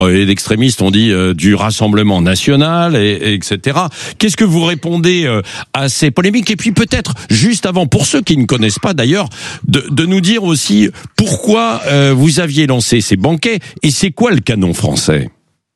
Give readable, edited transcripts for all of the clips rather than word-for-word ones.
et d'extrémistes, on dit du Rassemblement national, etc. Qu'est-ce que vous répondez à ces polémiques? Et puis peut-être, juste avant, pour ceux qui ne connaissent pas d'ailleurs, de nous dire aussi pourquoi vous aviez lancé ces banquets et c'est quoi le canon français?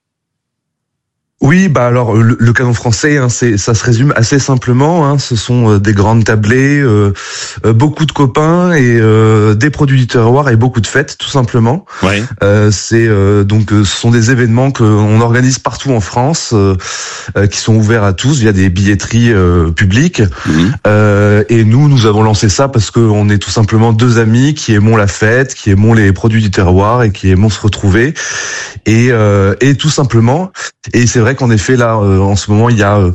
Oui, alors le canon français, ça se résume assez simplement. Ce sont des grandes tablées, beaucoup de copains et des produits du terroir et beaucoup de fêtes, tout simplement. Ouais. Ce sont des événements qu'on organise partout en France, qui sont ouverts à tous via des billetteries publiques. Et nous avons lancé ça parce qu'on est tout simplement deux amis qui aimons la fête, qui aimons les produits du terroir et qui aimons se retrouver. Et tout simplement. Et c'est vrai qu'en effet là, en ce moment, il y a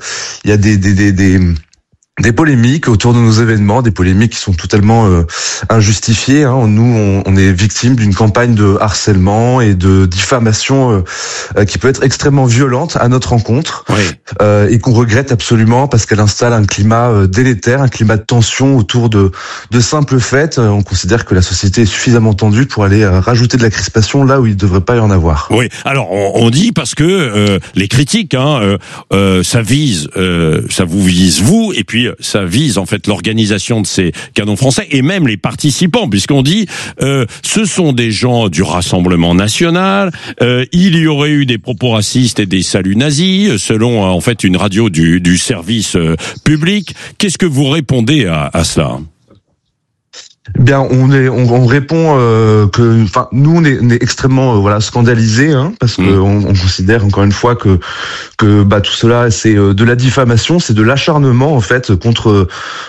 des polémiques autour de nos événements, des polémiques qui sont totalement injustifiées. Nous, on est victime d'une campagne de harcèlement et de diffamation qui peut être extrêmement violente à notre rencontre, et qu'on regrette absolument parce qu'elle installe un climat délétère, un climat de tension autour de simples fêtes. On considère que la société est suffisamment tendue pour aller rajouter de la crispation là où il ne devrait pas y en avoir. Oui, alors on dit parce que les critiques, ça vous vise vous, et puis ça vise en fait l'organisation de ces canons français et même les participants, puisqu'on dit ce sont des gens du Rassemblement national, il y aurait eu des propos racistes et des saluts nazis, selon en fait une radio du service public. Qu'est-ce que vous répondez à cela ? Bien, on répond que, nous on est extrêmement scandalisés, parce que on considère encore une fois que tout cela c'est de la diffamation, c'est de l'acharnement en fait contre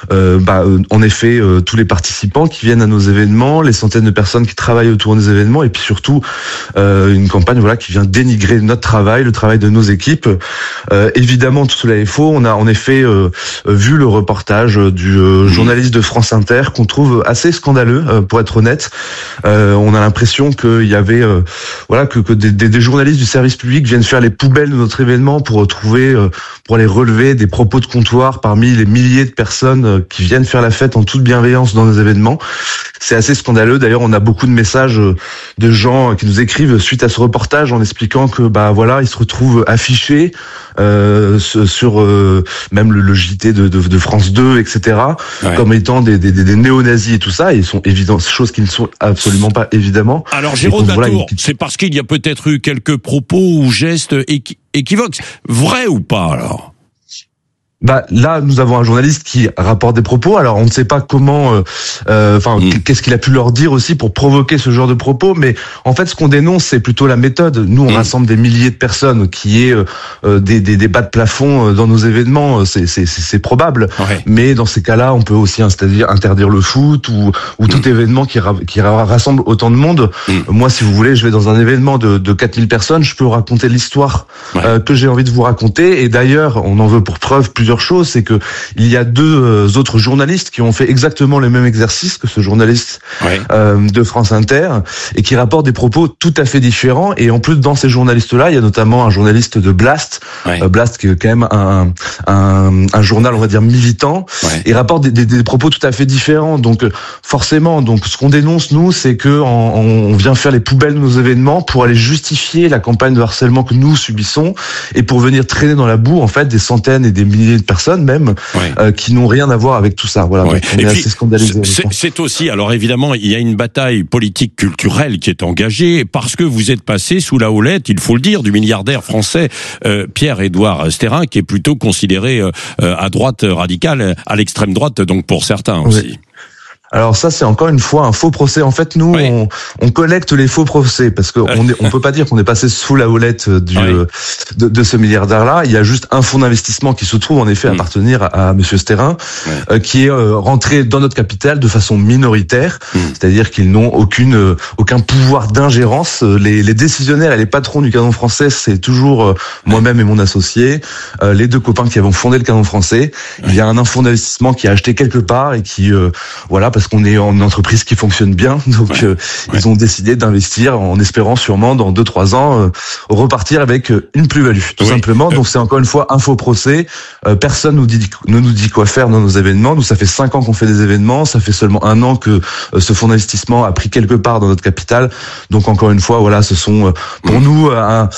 en effet tous les participants qui viennent à nos événements, les centaines de personnes qui travaillent autour des événements, et puis surtout une campagne qui vient dénigrer notre travail, le travail de nos équipes. Évidemment tout cela est faux. On a en effet vu le reportage du journaliste de France Inter qu'on trouve assez scandaleux, pour être honnête. On a l'impression qu'il y avait que des journalistes du service public viennent faire les poubelles de notre événement pour aller relever des propos de comptoir parmi les milliers de personnes qui viennent faire la fête en toute bienveillance dans nos événements. C'est assez scandaleux. D'ailleurs, on a beaucoup de messages de gens qui nous écrivent suite à ce reportage en expliquant que ils se retrouvent affichés sur même le JT de France 2, etc. Comme étant des néo-nazis et tout ça. Et ils sont évidents, choses qui ne sont absolument pas évidemment. Alors Jérôme Latour, c'est parce qu'il y a peut-être eu quelques propos ou gestes équivoques. Vrai ou pas alors ? Là, nous avons un journaliste qui rapporte des propos. Alors, on ne sait pas comment, qu'est-ce qu'il a pu leur dire aussi pour provoquer ce genre de propos. Mais en fait, ce qu'on dénonce, c'est plutôt la méthode. Nous, on rassemble des milliers de personnes, qui est des bas de plafond dans nos événements. C'est probable. Mais dans ces cas-là, on peut aussi interdire le foot ou tout événement qui rassemble autant de monde. Moi, si vous voulez, je vais dans un événement de 4000 personnes, je peux raconter l'histoire que j'ai envie de vous raconter. Et d'ailleurs, on en veut pour preuve plusieurs choses, c'est que il y a deux autres journalistes qui ont fait exactement le même exercice que ce journaliste de France Inter et qui rapportent des propos tout à fait différents. Et en plus, dans ces journalistes-là, il y a notamment un journaliste de Blast, Blast qui est quand même un journal, on va dire, militant, et rapporte des propos tout à fait différents. Donc forcément, ce qu'on dénonce nous, c'est que on vient faire les poubelles de nos événements pour aller justifier la campagne de harcèlement que nous subissons et pour venir traîner dans la boue en fait des centaines et des milliers de personnes même qui n'ont rien à voir avec tout ça. Voilà, donc on est assez scandalisés. C'est aussi, alors évidemment, il y a une bataille politique culturelle qui est engagée parce que vous êtes passé sous la houlette, il faut le dire, du milliardaire français Pierre-Édouard Stérin, qui est plutôt considéré à droite radicale, à l'extrême droite, donc pour certains aussi. Alors ça, c'est encore une fois un faux procès. En fait, nous, on collecte les faux procès parce que on peut pas dire qu'on est passé sous la houlette de ce milliardaire-là. Il y a juste un fonds d'investissement qui se trouve en effet appartenir à Monsieur Stérin, qui est rentré dans notre capital de façon minoritaire, c'est-à-dire qu'ils n'ont aucun pouvoir d'ingérence. Les décisionnaires et les patrons du canon français, c'est toujours moi-même et mon associé, les deux copains qui avons fondé le canon français. Il y a un fonds d'investissement qui a acheté quelque part et qui parce qu'on est en entreprise qui fonctionne bien, donc ils ont décidé d'investir en espérant sûrement dans 2-3 ans repartir avec une plus-value, tout simplement. Donc c'est encore une fois un faux procès. Personne ne nous dit quoi faire dans nos événements. Nous, ça fait 5 ans qu'on fait des événements, ça fait seulement 1 an que ce fonds d'investissement a pris quelque part dans notre capital. Donc encore une fois, ce sont pour nous